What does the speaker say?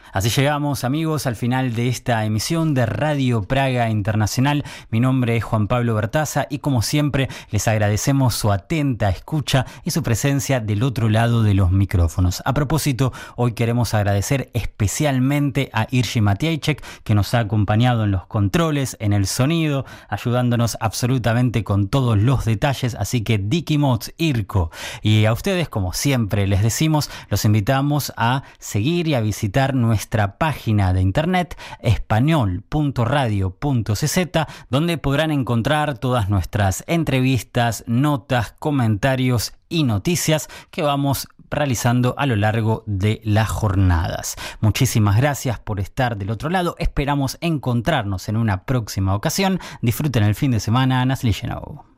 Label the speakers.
Speaker 1: Así llegamos, amigos, al final de esta emisión de Radio Praga Internacional. Mi nombre es Juan Pablo Bertaza y, como siempre, les agradecemos su atenta escucha y su presencia del otro lado de los micrófonos. A propósito, hoy queremos agradecer especialmente a Irgi Matiejek, que nos ha acompañado en los controles, en el sonido, ayudándonos absolutamente con todos los detalles. Así que Dikimots, Irko. Y a ustedes, como siempre les decimos, los invitamos a seguir y a visitar nuestra página de internet español.radio.cz, donde podrán encontrar todas nuestras entrevistas, notas, comentarios y noticias que vamos realizando a lo largo de las jornadas. Muchísimas gracias por estar del otro lado. Esperamos encontrarnos en una próxima ocasión. Disfruten el fin de semana. Nasli Genow.